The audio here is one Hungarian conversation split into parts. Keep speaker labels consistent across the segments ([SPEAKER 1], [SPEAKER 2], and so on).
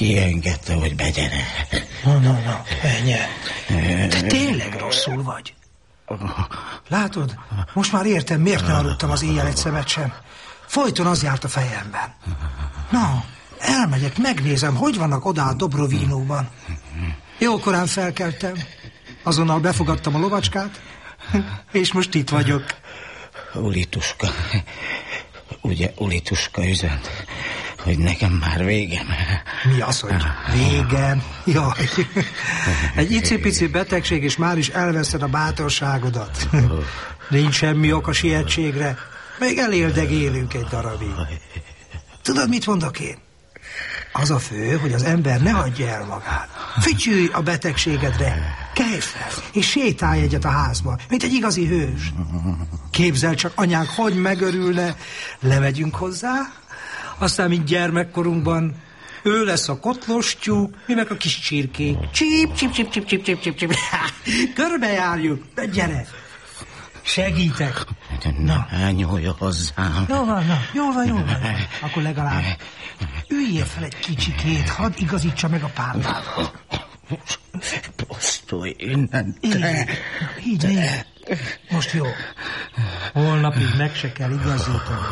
[SPEAKER 1] Kiengedte, hogy begyere.
[SPEAKER 2] Na, menj el. Te tényleg rosszul vagy. Látod, most már értem, miért ne aludtam az éjjel egy szemet sem. Folyton az járt a fejemben. Na, elmegyek, megnézem, hogy vannak oda a Dobrovinóban. Jókorán felkeltem, azonnal befogadtam a lovacskát, és most itt vagyok.
[SPEAKER 1] Ulituska, ugye Ulituska üzent, hogy nekem már végem.
[SPEAKER 2] Mi az, hogy végem? Jaj, egy icipici betegség, és már is elveszed a bátorságodat. Nincs semmi ok a sietségre, még eléldegélünk egy darabig. Tudod, mit mondok én? Az a fő, hogy az ember ne hagyja el magát. Fütyülj a betegségedre, kelj fel, és sétálj egyet a házba, mint egy igazi hős. Képzeld csak, anyánk, hogy megörülne. Lemegyünk hozzá, aztán, mint gyermekkorunkban, ő lesz a kotlos tyúk, mi meg a kis csirkék. Csíp, csíp, csíp, csíp, csíp, csíp, csíp, csíp. Körbejárjuk, de gyere. Segítek.
[SPEAKER 1] Ne nyúlja hozzám.
[SPEAKER 2] Jó van. Akkor legalább üljél fel egy kicsikét, hadd igazítsa meg a párnádat.
[SPEAKER 1] Pusztulj innen, te.
[SPEAKER 2] Így. Most jó. Holnapig meg se kell igazítani.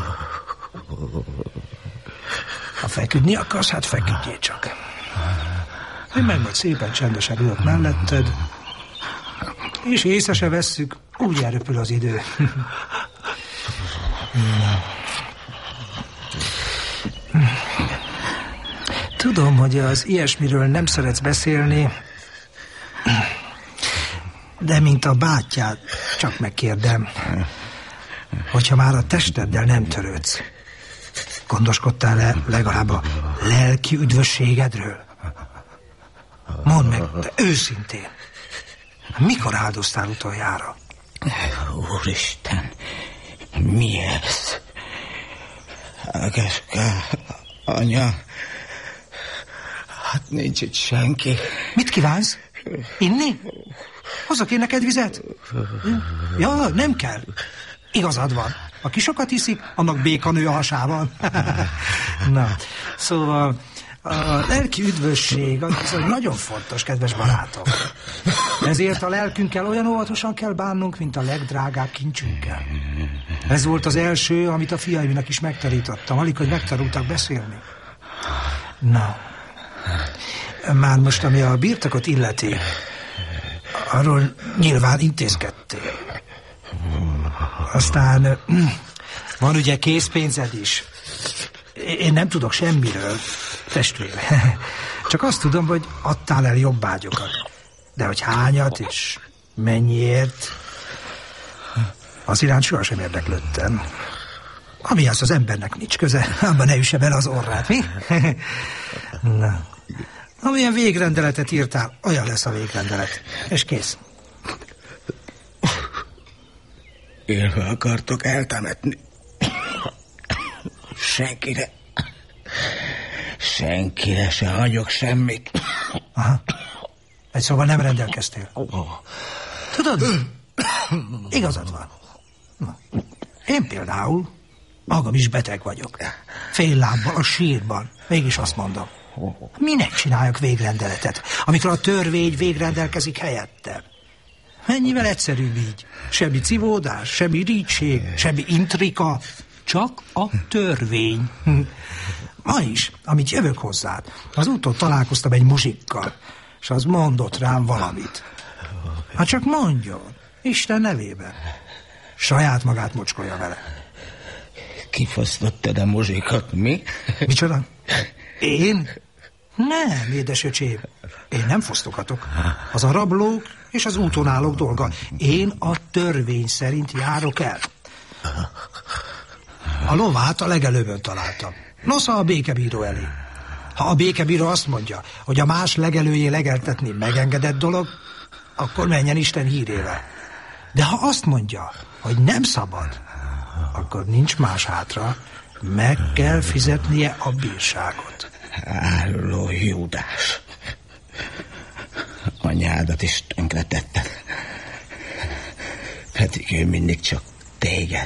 [SPEAKER 2] Ha feküdni akarsz, hát feküdjél csak. Én meg majd szépen csendesen ülök melletted, és észre se vesszük, úgy elröpül az idő. Tudom, hogy az ilyesmiről nem szeretsz beszélni, de mint a bátyád, csak megkérdem, hogyha már a testeddel nem törődsz, gondoskodtál-e legalább a lelki üdvösségedről? Mondd meg, de őszintén, mikor áldoztál utoljára?
[SPEAKER 1] Úristen, mi ez? Ágeska, anya, hát nincs itt senki.
[SPEAKER 2] Mit kívánsz? Inni? Hozzak én neked vizet? Ja, nem kell. Igazad van. Aki sokat iszik, annak béka nő a hasában. Na, szóval a lelki üdvösség az nagyon fontos, kedves barátok. Ezért a lelkünkkel olyan óvatosan kell bánnunk, mint a legdrágább kincsünkkel. Ez volt az első, amit a fiaimnak is megtanítottam, alig, hogy megtanultak beszélni. Na, már most, ami a birtokot illeti, arról nyilván intézkedtél. Aztán van ugye készpénzed is. Én nem tudok semmiről, testvér. Csak azt tudom, hogy adtál el jobbágyokat. De hogy hányat és mennyiért, az iránt sohasem érdeklődtem. Amihez az embernek nincs köze, abban ne üsse bele az orrát, mi? Na. Amilyen végrendeletet írtál, olyan lesz a végrendelet. És kész.
[SPEAKER 1] Élve akartok eltemetni. Senkire se hagyok semmit.
[SPEAKER 2] Aha. Egy szóval nem rendelkeztél. Tudod, igazad van. Na. Én például magam is beteg vagyok. Fél lábbal a sírban. Mégis azt mondom, minek csináljak végrendeletet, amikor a törvény végrendelkezik helyettem? Mennyivel egyszerűbb így. Semmi civódás, semmi rítség, semmi intrika, csak a törvény. Ma is, amit jövök hozzád, az úton találkoztam egy muzsikkal, és az mondott rám valamit. Hát csak mondjon, Isten nevében. Saját magát mocskolja vele.
[SPEAKER 1] Kifosztottad a muzsikat, mi?
[SPEAKER 2] Micsoda? Én? Nem, édesöcsém. Én nem fosztogatok. Az a rablók és az úton állók dolga. Én a törvény szerint járok el. A lovát a legelőbön találtam. Nosza a békebíró elé. Ha a békebíró azt mondja, hogy a más legelőjén legeltetni megengedett dolog, akkor menjen Isten hírével. De ha azt mondja, hogy nem szabad, akkor nincs más hátra, meg kell fizetnie a bírságot.
[SPEAKER 1] Áruló Júdás. Anyádat is tönkretetted. Pedig ő mindig csak téged.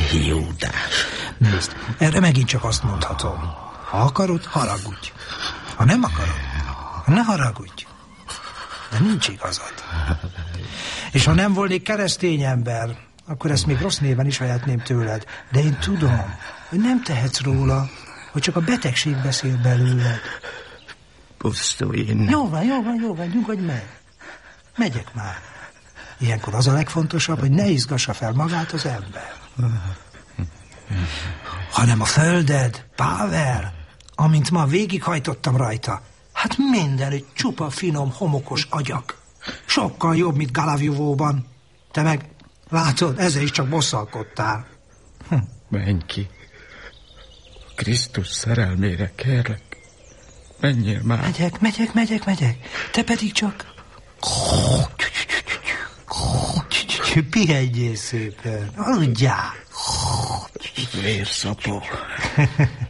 [SPEAKER 1] Júdás.
[SPEAKER 2] Nézd, erre megint csak azt mondhatom. Ha akarod, haragudj. Ha nem akarod, ne haragudj. De nincs igazad. És ha nem volnék keresztény ember, akkor ezt még rossz néven is vehetném tőled. De én tudom, hogy nem tehetsz róla, hogy csak a betegség beszél belőled.
[SPEAKER 1] Pusztulj innen.
[SPEAKER 2] Jó van, nyugodj meg. Megyek már. Ilyenkor az a legfontosabb, hogy ne izgassa fel magát az ember. Hanem a földed, Pável, amint ma végighajtottam rajta, hát mindenütt csupa finom, homokos agyak. Sokkal jobb, mint Galavjuvóban. Te meg, látod, ezzel is csak bosszalkodtál.
[SPEAKER 1] Menj ki. Krisztus szerelmére kérlek. Menjél már.
[SPEAKER 2] Megyek. Te pedig csak... Pihenjél szépen. Aludjál.
[SPEAKER 1] Vérszapó.